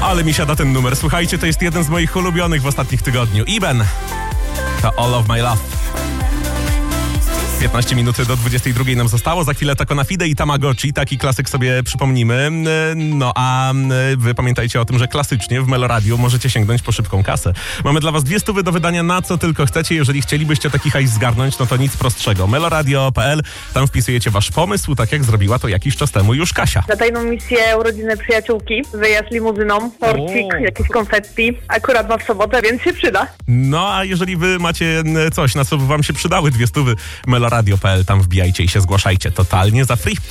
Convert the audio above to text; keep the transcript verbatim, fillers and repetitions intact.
Ale mi siada ten numer. Słuchajcie, to jest jeden z moich ulubionych w ostatnich tygodniu. Iben. To All of My Love. piętnaście minut do dwudziestej drugiej nam zostało. Za chwilę Taco na Fide i Tamagotchi. Taki klasyk sobie przypomnimy. No a wy pamiętajcie o tym, że klasycznie w Meloradiu możecie sięgnąć po szybką kasę. Mamy dla was dwie stówy do wydania na co tylko chcecie. Jeżeli chcielibyście taki hajs zgarnąć, no to nic prostszego. meloradio kropka p l. Tam wpisujecie wasz pomysł, tak jak zrobiła to jakiś czas temu już Kasia. Na tajną misję urodziny przyjaciółki. Wyjazd limuzyną, torcik, O. jakieś konfetti. Akurat ma w sobotę, więc się przyda. No a jeżeli wy macie coś, na co wam się przydały dwie stówy, meloradio kropka p l, tam wbijajcie i się zgłaszajcie totalnie za free.